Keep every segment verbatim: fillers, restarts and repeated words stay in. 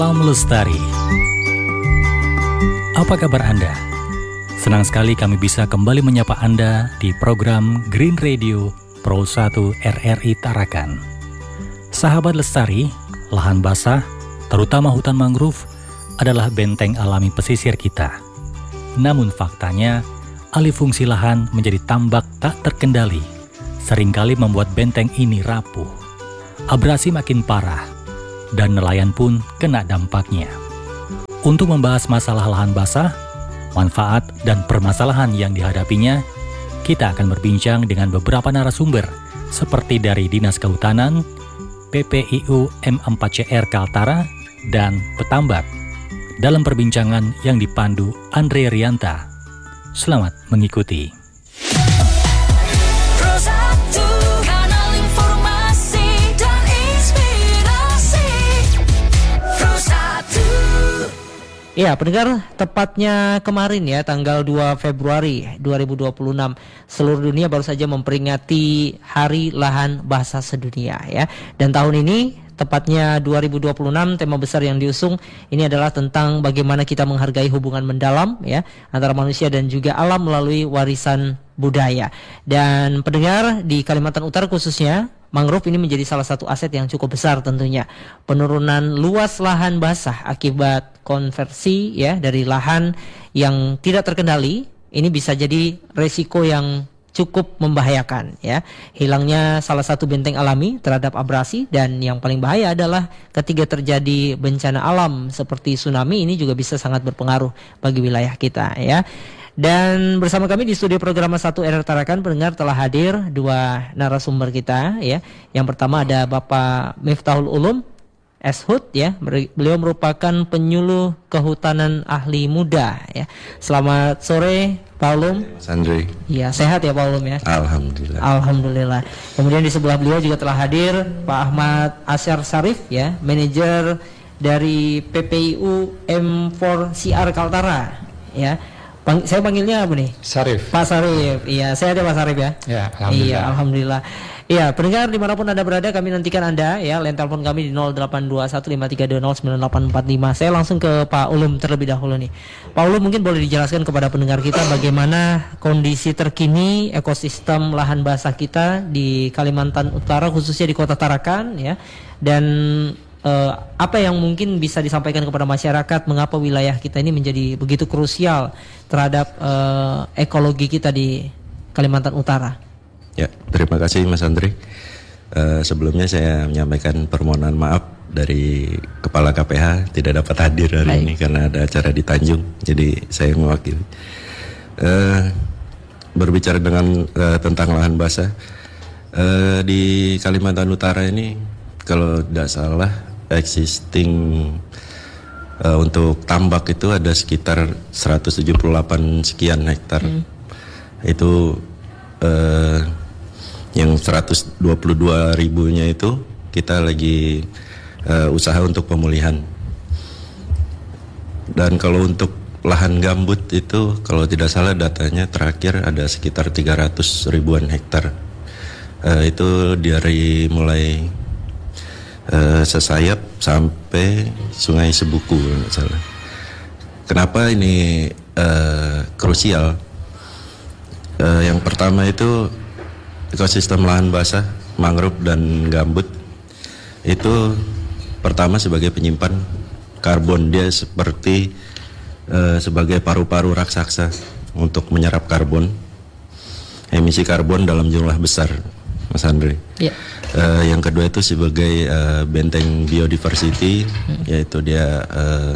Salam Lestari. Apa kabar Anda? Senang sekali kami bisa kembali menyapa Anda di program Green Radio Pro satu R R I Tarakan. Sahabat Lestari, lahan basah, terutama hutan mangrove, adalah benteng alami pesisir kita. Namun faktanya, alih fungsi lahan menjadi tambak tak terkendali, seringkali membuat benteng ini rapuh. Abrasi makin parah, dan nelayan pun kena dampaknya. Untuk membahas masalah lahan basah, manfaat dan permasalahan yang dihadapinya, kita akan berbincang dengan beberapa narasumber seperti dari Dinas Kehutanan, P P I U M empat C R Kaltara, dan Petambak. Dalam perbincangan yang dipandu Andre Rianta. Selamat mengikuti. Ya, pendengar, tepatnya kemarin ya, tanggal dua Februari dua ribu dua puluh enam, seluruh dunia baru saja memperingati Hari Lahan Basah Sedunia ya. Dan tahun ini, tepatnya dua ribu dua puluh enam, tema besar yang diusung ini adalah tentang bagaimana kita menghargai hubungan mendalam ya antara manusia dan juga alam melalui warisan budaya. Dan pendengar, di Kalimantan Utara khususnya, mangrove ini menjadi salah satu aset yang cukup besar tentunya. Penurunan luas lahan basah akibat konversi ya dari lahan yang tidak terkendali ini bisa jadi resiko yang cukup membahayakan ya. Hilangnya salah satu benteng alami terhadap abrasi, dan yang paling bahaya adalah ketika terjadi bencana alam seperti tsunami, ini juga bisa sangat berpengaruh bagi wilayah kita ya. Dan bersama kami di studio program satu R R Tarakan, pendengar, telah hadir dua narasumber kita ya. Yang pertama ada Bapak Miftahul Ulum S H U D ya. Beliau merupakan penyuluh kehutanan ahli muda ya. Selamat sore Pak Ulum. Mas Andre. Iya, sehat ya Pak Ulum ya. Alhamdulillah. Alhamdulillah. Kemudian di sebelah beliau juga telah hadir Pak Ahmad Asyar Sarif ya, manajer dari P P I U M empat C R Kaltara ya. Pang, saya panggilnya apa nih? Sarif. Pak Sarif. Iya, saya ada Pak Sarif ya. Ya, alhamdulillah. Iya, alhamdulillah. Iya, pendengar dimanapun Anda berada, kami nantikan Anda ya. Line telepon kami di nol delapan dua satu lima tiga dua nol sembilan delapan empat lima. Saya langsung ke Pak Ulum terlebih dahulu nih. Pak Ulum, mungkin boleh dijelaskan kepada pendengar kita bagaimana kondisi terkini ekosistem lahan basah kita di Kalimantan Utara, khususnya di Kota Tarakan ya. Dan Uh, apa yang mungkin bisa disampaikan kepada masyarakat, mengapa wilayah kita ini menjadi begitu krusial terhadap uh, ekologi kita di Kalimantan Utara? Ya, terima kasih Mas Andre. Uh, sebelumnya saya menyampaikan permohonan maaf dari Kepala K P H tidak dapat hadir hari Hai. ini karena ada acara di Tanjung, jadi saya mewakili. Uh, berbicara dengan uh, tentang lahan basah uh, di Kalimantan Utara ini, kalau tidak salah existing uh, untuk tambak itu ada sekitar seratus tujuh puluh delapan sekian hektar. Hmm. Itu uh, yang seratus dua puluh dua ribunya itu kita lagi uh, usaha untuk pemulihan. Dan kalau untuk lahan gambut itu, kalau tidak salah datanya terakhir ada sekitar tiga ratus ribuan hektar. Uh, itu dari mulai Uh, sesayap sampai Sungai Sebuku, nggak salah. Kenapa ini uh, krusial? Uh, yang pertama itu ekosistem lahan basah, mangrove dan gambut itu pertama sebagai penyimpan karbon. Dia seperti uh, sebagai paru-paru raksasa untuk menyerap karbon, emisi karbon dalam jumlah besar, Mas Andre. Yeah. Uh, yang kedua itu sebagai uh, benteng biodiversity, hmm. yaitu dia uh,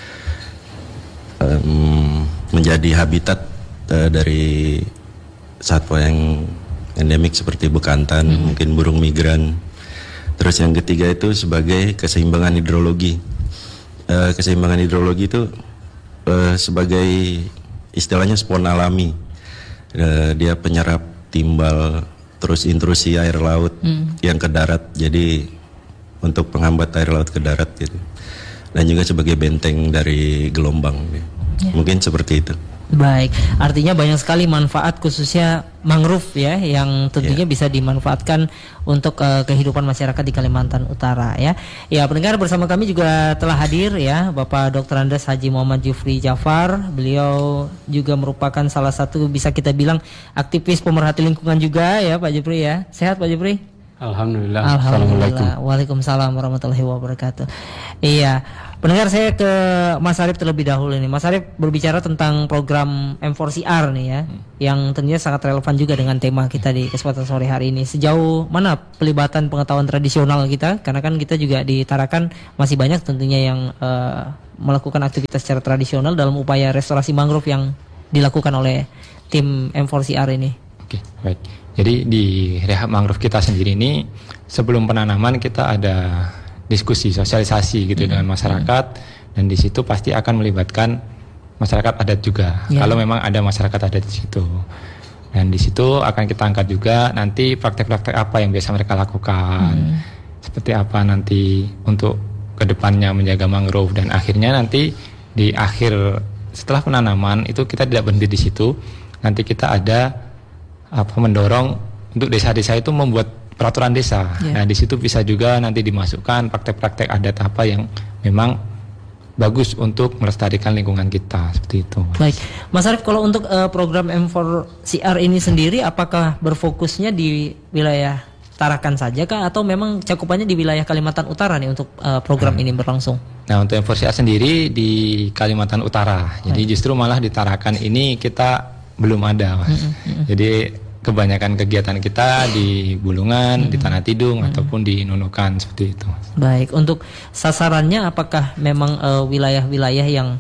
um, menjadi habitat uh, dari satwa yang endemik seperti bekantan, hmm. mungkin burung migran. Terus yang ketiga itu sebagai keseimbangan hidrologi. Uh, keseimbangan hidrologi itu uh, sebagai istilahnya spon alami. Uh, dia penyerap timbal, terus intrusi air laut hmm. yang ke darat, jadi untuk penghambat air laut ke darat gitu. Dan juga sebagai benteng dari gelombang. Ya. Mungkin seperti itu. Baik, artinya banyak sekali manfaat khususnya mangrove ya yang tentunya yeah. bisa dimanfaatkan untuk uh, kehidupan masyarakat di Kalimantan Utara ya. Ya, pendengar, bersama kami juga telah hadir ya Bapak Doktor Andes Haji Muhammad Jufri Jafar. Beliau juga merupakan salah satu, bisa kita bilang, aktivis pemerhati lingkungan juga ya Pak Jufri ya. Sehat Pak Jufri? Alhamdulillah. Alhamdulillah. Waalaikumsalam warahmatullahi wabarakatuh. Iya, pendengar, saya ke Mas Arif terlebih dahulu nih. Mas Arif berbicara tentang program M four C R nih ya, hmm. yang tentunya sangat relevan juga dengan tema kita di kesempatan sore hari ini. Sejauh mana pelibatan pengetahuan tradisional kita? Karena kan kita juga di Tarakan masih banyak tentunya yang uh, melakukan aktivitas secara tradisional dalam upaya restorasi mangrove yang dilakukan oleh tim M four C R ini. Oke, baik. Jadi di rehab mangrove kita sendiri ini, sebelum penanaman kita ada diskusi, sosialisasi gitu hmm. dengan masyarakat, dan di situ pasti akan melibatkan masyarakat adat juga. Yeah. Kalau memang ada masyarakat adat di situ, dan di situ akan kita angkat juga nanti praktek-praktek apa yang biasa mereka lakukan, hmm. seperti apa nanti untuk kedepannya menjaga mangrove, dan akhirnya nanti di akhir setelah penanaman itu kita tidak berhenti di situ, nanti kita ada apa mendorong untuk desa-desa itu membuat peraturan desa. Yeah. Nah, di situ bisa juga nanti dimasukkan praktek-praktek adat apa yang memang bagus untuk melestarikan lingkungan kita, seperti itu. Baik, Mas Arif, kalau untuk uh, program M four C R ini sendiri, apakah berfokusnya di wilayah Tarakan saja kah, atau memang cakupannya di wilayah Kalimantan Utara nih untuk uh, program hmm. ini berlangsung? Nah, untuk M four C R sendiri di Kalimantan Utara. Jadi Baik. justru malah di Tarakan ini kita belum ada, Mas. Hmm, hmm. Jadi kebanyakan kegiatan kita di Bulungan, hmm. di Tanah Tidung, hmm. ataupun di Nunukan, seperti itu. Baik, untuk sasarannya apakah memang uh, wilayah-wilayah yang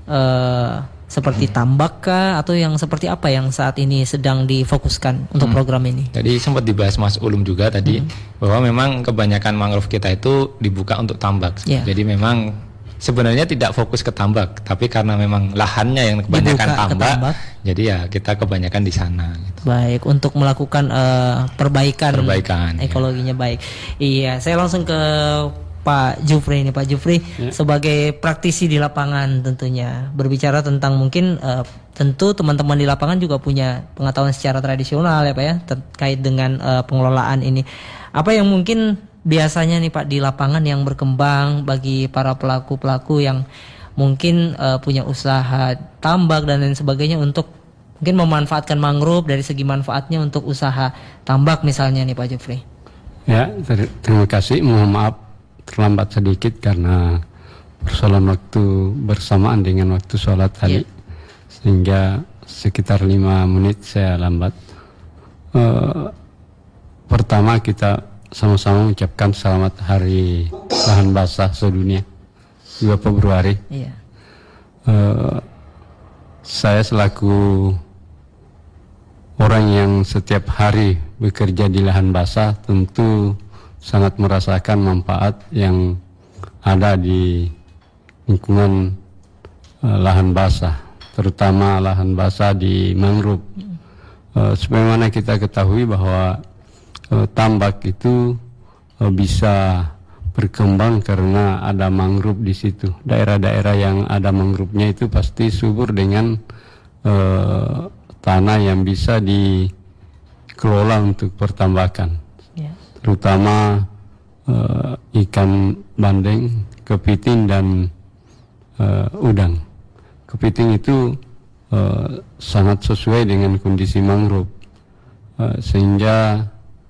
uh, seperti hmm. tambak kah, atau yang seperti apa yang saat ini sedang difokuskan untuk hmm. program ini? Tadi sempat dibahas Mas Ulum juga tadi, hmm. bahwa memang kebanyakan mangrove kita itu dibuka untuk tambak. Yeah. Jadi memang sebenarnya tidak fokus ke tambak, tapi karena memang lahannya yang kebanyakan tambak, tambak, jadi ya kita kebanyakan di sana. Gitu. Baik, untuk melakukan uh, perbaikan, perbaikan ekologinya ya. Baik. Iya, saya langsung ke Pak Jufri ini, Pak Jufri ya. Sebagai praktisi di lapangan tentunya berbicara tentang mungkin uh, tentu teman-teman di lapangan juga punya pengetahuan secara tradisional ya Pak ya terkait dengan uh, pengelolaan ini. Apa yang mungkin biasanya nih Pak di lapangan yang berkembang bagi para pelaku-pelaku yang mungkin uh, punya usaha tambak dan lain sebagainya untuk mungkin memanfaatkan mangrove dari segi manfaatnya untuk usaha tambak misalnya nih Pak Jufri? Ya, ter- terima kasih. Mohon maaf terlambat sedikit karena persoalan waktu bersamaan dengan waktu sholat tadi, yeah. sehingga sekitar lima menit saya lambat. Uh, pertama kita sama-sama mengucapkan selamat Hari Lahan Basah Sedunia dua Februari. Iya. Uh, saya selaku orang yang setiap hari bekerja di lahan basah tentu sangat merasakan manfaat yang ada di lingkungan uh, lahan basah, terutama lahan basah di mangrove. Uh, sebagaimana kita ketahui bahwa tambak itu uh, bisa berkembang karena ada mangrove di situ. Daerah-daerah yang ada mangrove-nya itu pasti subur dengan uh, tanah yang bisa dikelola untuk pertambakan, yeah. terutama uh, ikan bandeng, kepiting dan uh, udang. Kepiting itu uh, sangat sesuai dengan kondisi mangrove, uh, sehingga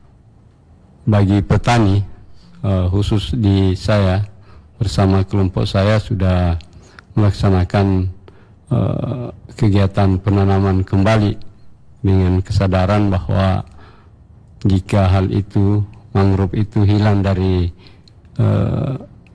bagi petani, uh, khusus di saya bersama kelompok saya sudah melaksanakan uh, kegiatan penanaman kembali dengan kesadaran bahwa jika hal itu mangrove itu hilang dari uh,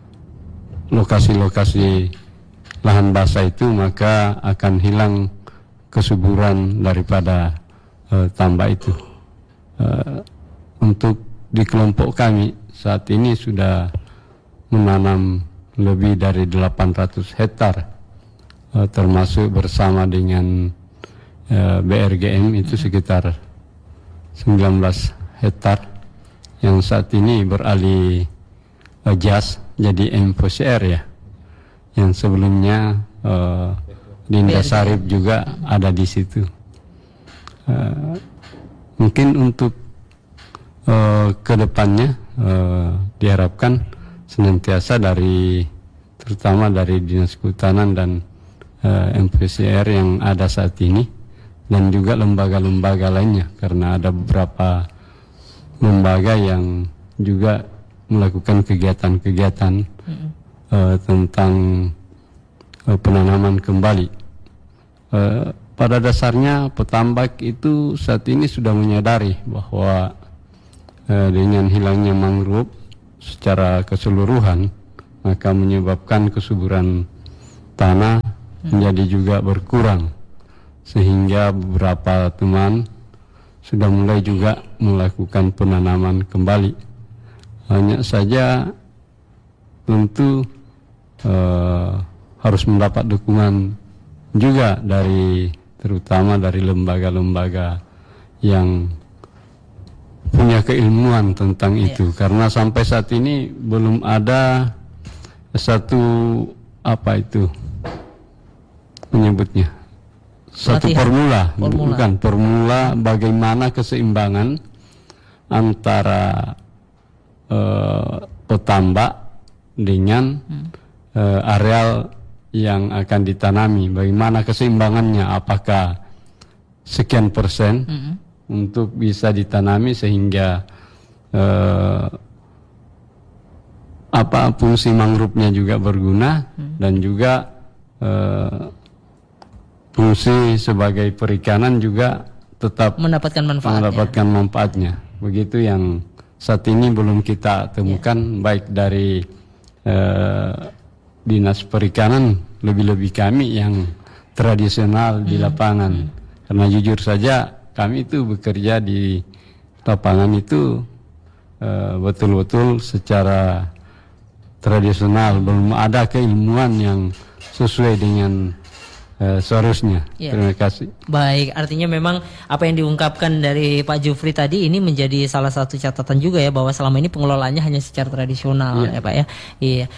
lokasi-lokasi lahan basah itu, maka akan hilang kesuburan daripada uh, tambak itu. Uh, untuk di kelompok kami saat ini sudah menanam lebih dari delapan ratus hektar, uh, termasuk bersama dengan uh, B R G M itu sekitar sembilan belas hektar yang saat ini beralih uh, jas jadi M four C R ya, yang sebelumnya uh, Dinda Sarip juga ada di situ. Uh, mungkin untuk uh, kedepannya uh, diharapkan senantiasa dari terutama dari Dinas Kehutanan dan uh, M P C R yang ada saat ini dan juga lembaga-lembaga lainnya, karena ada beberapa lembaga yang juga melakukan kegiatan-kegiatan mm-hmm. uh, tentang uh, penanaman kembali. Uh, pada dasarnya petambak itu saat ini sudah menyadari bahwa uh, dengan hilangnya mangrove secara keseluruhan maka menyebabkan kesuburan tanah mm-hmm. menjadi juga berkurang, sehingga beberapa teman sudah mulai juga melakukan penanaman kembali. Hanya saja tentu uh, harus mendapat dukungan juga dari terutama dari lembaga-lembaga yang punya keilmuan tentang ya. itu, karena sampai saat ini belum ada satu apa itu menyebutnya satu Latihan. formula, formula bukan formula bagaimana keseimbangan antara Uh, petambak dengan hmm. uh, areal yang akan ditanami, bagaimana keseimbangannya, apakah sekian persen hmm. untuk bisa ditanami sehingga uh, apa fungsi mangrove-nya juga berguna hmm. dan juga uh, fungsi sebagai perikanan juga tetap mendapatkan manfaat mendapatkan manfaatnya. Begitu yang saat ini belum kita temukan, ya. baik dari eh, Dinas Perikanan, lebih-lebih kami yang tradisional hmm. di lapangan. Hmm. Karena jujur saja kami itu bekerja di lapangan itu eh, betul-betul secara tradisional, belum ada keilmuan yang sesuai dengan Uh, seharusnya. Ya. Terima kasih. Baik, artinya memang apa yang diungkapkan dari Pak Jufri tadi ini menjadi salah satu catatan juga ya, bahwa selama ini pengelolaannya hanya secara tradisional ya, ya Pak ya. Iya.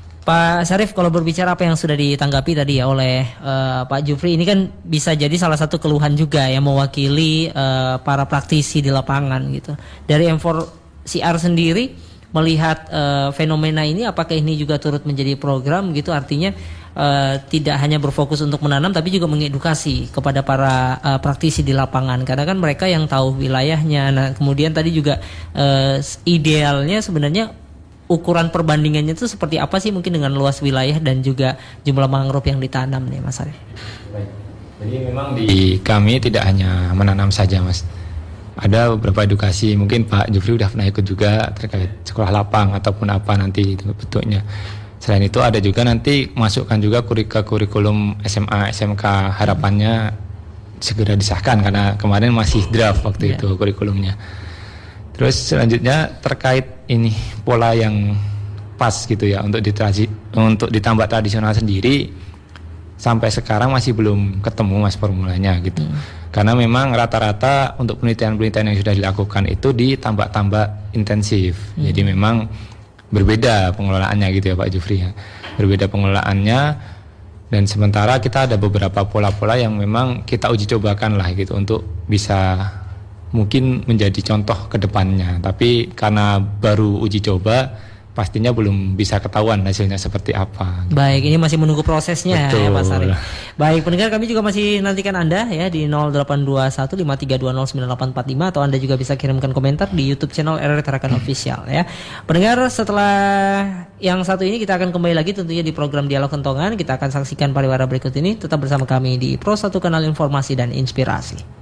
Pak Syarif, kalau berbicara apa yang sudah ditanggapi tadi ya oleh uh, Pak Jufri, ini kan bisa jadi salah satu keluhan juga yang mewakili uh, para praktisi di lapangan gitu. Dari M empat C R sendiri melihat uh, fenomena ini, apakah ini juga turut menjadi program gitu, artinya Uh, tidak hanya berfokus untuk menanam tapi juga mengedukasi kepada para uh, praktisi di lapangan, karena kan mereka yang tahu wilayahnya. Nah kemudian tadi juga uh, idealnya sebenarnya ukuran perbandingannya itu seperti apa sih, mungkin dengan luas wilayah dan juga jumlah mangrove yang ditanam nih Mas Arif. Baik. Jadi memang di kami tidak hanya menanam saja Mas, ada beberapa edukasi, mungkin Pak Jufri udah pernah ikut juga terkait sekolah lapang ataupun apa nanti itu bentuknya. Selain itu ada juga nanti masukkan juga ke kurikulum S M A S M K, harapannya segera disahkan karena kemarin masih draft waktu yeah. itu kurikulumnya. Terus selanjutnya terkait ini pola yang pas gitu ya untuk ditransi, untuk ditambak tradisional sendiri sampai sekarang masih belum ketemu Mas formulanya gitu. Hmm. Karena memang rata-rata untuk penelitian-penelitian yang sudah dilakukan itu ditambak-tambak intensif. Hmm. Jadi memang berbeda pengelolaannya gitu ya Pak Jufri ya. Berbeda pengelolaannya, dan sementara kita ada beberapa pola-pola yang memang kita uji cobakan lah gitu untuk bisa mungkin menjadi contoh ke depannya. Tapi karena baru uji coba, pastinya belum bisa ketahuan hasilnya seperti apa. Baik, ini masih menunggu prosesnya. Betul. Ya Pak Sarif. Baik, pendengar, kami juga masih nantikan Anda ya di nol delapan dua satu lima tiga dua nol sembilan delapan empat lima, atau Anda juga bisa kirimkan komentar di YouTube channel R R I Tarakan Official ya. Pendengar, setelah yang satu ini kita akan kembali lagi tentunya di program Dialog Kentongan. Kita akan saksikan pariwara berikut ini. Tetap bersama kami di Pro satu Kanal Informasi dan Inspirasi.